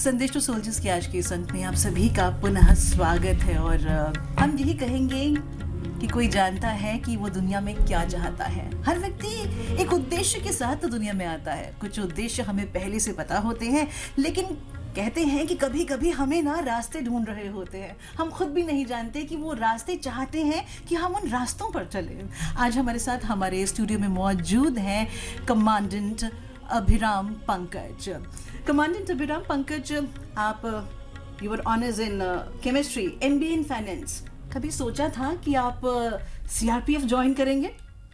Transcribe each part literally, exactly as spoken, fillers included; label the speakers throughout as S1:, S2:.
S1: संदेश to soldiers के आज के इस अंक में आप सभी का पुनः स्वागत है और हम यही कहेंगे कि कोई जानता है कि वो दुनिया में क्या चाहता है। हर व्यक्ति एक उद्देश्य के साथ तो दुनिया में आता है। कुछ उद्देश्य हमें पहले से पता होते हैं, लेकिन कहते हैं कि कभी कभी हमें ना रास्ते ढूंढ रहे होते हैं। हम खुद भी नहीं जानते कि वो रास्ते चाहते हैं कि हम उन रास्तों पर चलें। आज हमारे साथ हमारे स्टूडियो में मौजूद हैं कमांडेंट अभिराम पंकज। कमांडेंट अभिराम पंकज, आप your honours in chemistry, MBA in finance. कभी सोचा था कि आप सीआरपीएफ ज्वाइन करेंगे?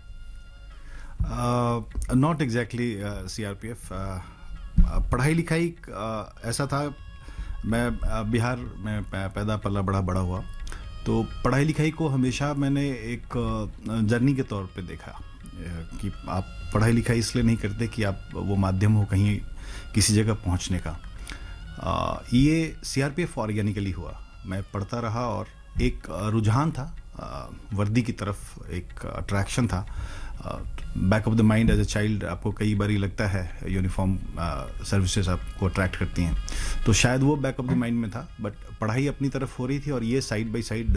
S2: Not exactly CRPF. पढ़ाई लिखाई uh, ऐसा था, मैं uh, बिहार में पैदा पला बड़ा बड़ा हुआ, तो पढ़ाई लिखाई को हमेशा मैंने एक जर्नी के तौर पे देखा कि आप पढ़ाई लिखाई इसलिए नहीं करते कि आप वो माध्यम हो कहीं किसी जगह पहुंचने का। आ, ये सीआरपीएफ ऑर्गेनिकली हुआ। मैं पढ़ता रहा और एक रुझान था, आ, वर्दी की तरफ एक अट्रैक्शन था। Back of the mind as a child आपको कई बार लगता है यूनिफॉर्म सर्विसेज आपको अट्रैक्ट करती हैं, तो शायद वो बैक ऑफ द माइंड में था। बट पढ़ाई अपनी तरफ हो रही थी और ये साइड बाई साइड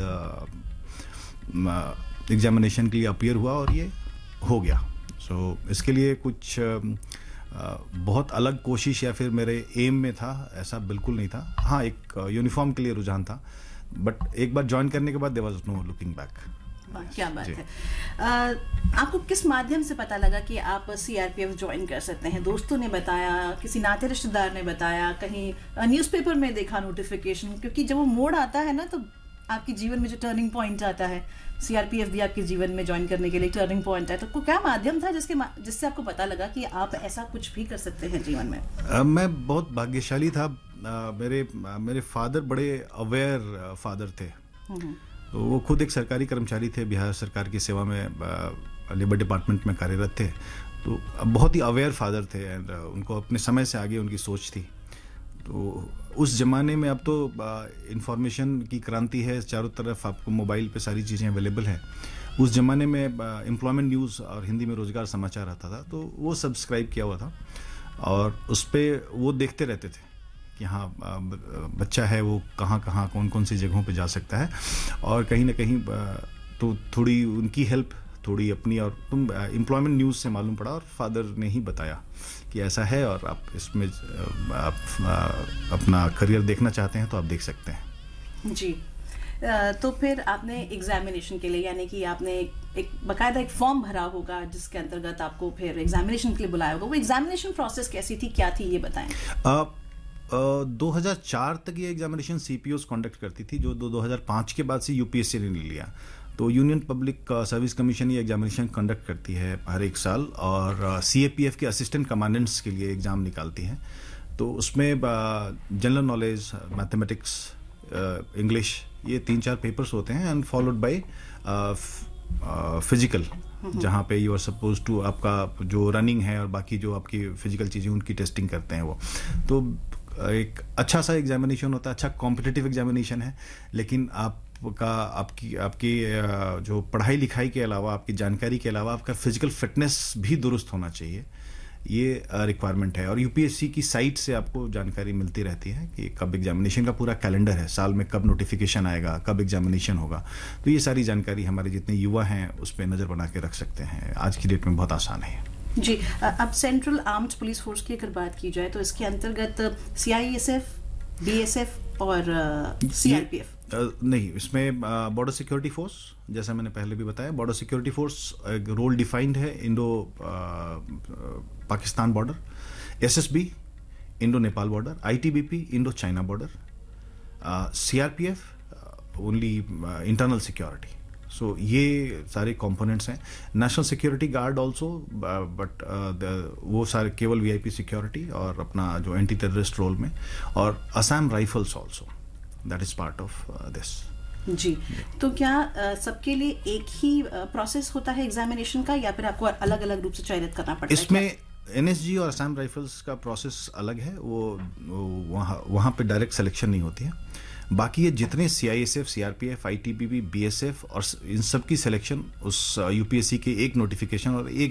S2: एग्जामिनेशन के लिए अपीयर हुआ और ये हो गया। सो so, इसके लिए कुछ आ, बहुत अलग कोशिश या फिर मेरे एम में था ऐसा बिल्कुल नहीं था। हाँ, एक यूनिफॉर्म के लिए रुझान था, बट एक बार ज्वाइन करने के बाद there was no looking back.
S1: क्या बात है। आ, आपको किस माध्यम से पता लगा कि आप सीआरपीएफ ज्वाइन कर सकते हैं? दोस्तों ने बताया, किसी नाते रिश्तेदार ने बताया, कहीं न्यूज़पेपर में देखा नोटिफिकेशन? क्योंकि जब वो मोड़ आता है ना, तो आपके जीवन में जो टर्निंग पॉइंट आता है, सीआरपीएफ भी आपके जीवन में ज्वाइन करने के लिए टर्निंग पॉइंट है, तो को क्या माध्यम था जिसके जिससे आपको पता लगा कि आप ऐसा कुछ भी कर सकते हैं जीवन में?
S2: uh, मैं बहुत भाग्यशाली था। uh, मेरे uh, मेरे फादर बड़े अवेयर फादर थे। तो वो खुद एक सरकारी कर्मचारी थे, बिहार सरकार की सेवा में लेबर डिपार्टमेंट में कार्यरत थे। तो बहुत ही अवेयर फादर थे एंड उनको अपने समय से आगे उनकी सोच थी। तो उस ज़माने में, अब तो इंफॉर्मेशन की क्रांति है, चारों तरफ आपको मोबाइल पे सारी चीज़ें अवेलेबल हैं। उस ज़माने में एम्प्लॉयमेंट न्यूज़ और हिंदी में रोज़गार समाचार आता था, तो वो सब्सक्राइब किया हुआ था और उस पर वो देखते रहते थे कि हाँ, बच्चा है वो कहाँ कहाँ कौन कौन सी जगहों पे जा सकता है। और कहीं ना कहीं तो थोड़ी उनकी हेल्प, थोड़ी अपनी, और तुम एम्प्लॉयमेंट न्यूज़ से मालूम पड़ा और फादर ने ही बताया कि ऐसा है और आप इसमें आप अपना करियर देखना चाहते हैं तो आप देख सकते हैं।
S1: जी, तो फिर आपने एग्जामिनेशन के लिए, यानी कि आपने एक बकायदा एक फॉर्म भरा होगा जिसके अंतर्गत आपको फिर एग्जामिनेशन के लिए बुलाया होगा। वो एग्जामिनेशन प्रोसेस कैसी थी, क्या थी, ये बताएं।
S2: आ, दो हज़ार चार तक ये एग्जामिनेशन सीपीओ कंडक्ट करती थी, जो दो हज़ार पाँच के बाद से यूपीएससी ने लिया। तो यूनियन पब्लिक सर्विस कमीशन ये एग्जामिनेशन कंडक्ट करती है हर एक साल, और सीएपीएफ के असिस्टेंट कमांडेंट्स के लिए एग्ज़ाम निकालती है। तो उसमें जनरल नॉलेज, मैथमेटिक्स, इंग्लिश, ये तीन चार पेपर्स होते हैं एंड फॉलोड बाय फिजिकल, जहाँ पे यू आर सपोज टू, आपका जो रनिंग है और बाकी जो आपकी फिजिकल चीज़ें उनकी टेस्टिंग करते हैं वो। तो एक अच्छा सा एग्जामिनेशन होता है, अच्छा कॉम्पिटिटिव एग्जामिनेशन है। लेकिन आपका आपकी आपकी जो पढ़ाई लिखाई के अलावा, आपकी जानकारी के अलावा, आपका फिजिकल फिटनेस भी दुरुस्त होना चाहिए, ये रिक्वायरमेंट है। और यूपीएससी की साइट से आपको जानकारी मिलती रहती है कि कब एग्जामिनेशन का पूरा कैलेंडर है, साल में कब नोटिफिकेशन आएगा, कब एग्जामिनेशन होगा। तो ये सारी जानकारी हमारे जितने युवा हैं उस पर नज़र बना के रख सकते हैं। आज की डेट में बहुत आसान है
S1: जी। अब सेंट्रल आर्म्ड पुलिस फोर्स की अगर बात की जाए तो इसके अंतर्गत सीआईएसएफ, बीएसएफ और सीआरपीएफ
S2: नहीं, इसमें बॉर्डर सिक्योरिटी फोर्स, जैसा मैंने पहले भी बताया, बॉर्डर सिक्योरिटी फोर्स एक रोल डिफाइंड है, Indo Pakistan border, SSB Indo Nepal border, ITBP Indo China border, CRPF only internal security. सो so, ये सारे कंपोनेंट्स हैं। National security guard also, but वो सारे केवल वीआईपी सिक्योरिटी और अपना जो एंटी टेररिस्ट रोल में, और Assam rifles also, that is part of this.
S1: जी, तो क्या uh, सबके लिए एक ही प्रोसेस uh, होता है एग्जामिनेशन का, या फिर आपको अलग अलग रूप से चयनित करना पड़ता है?
S2: इसमें एनएसजी और असम राइफल्स का प्रोसेस अलग है, वो, वो वहाँ वहाँ पे डायरेक्ट सिलेक्शन नहीं होती है। बाकी ये जितने सीआईएसएफ, सीआरपीएफ, आईटीबीपी, बीएसएफ और इन सब की सिलेक्शन उस यूपीएससी के एक नोटिफिकेशन और एक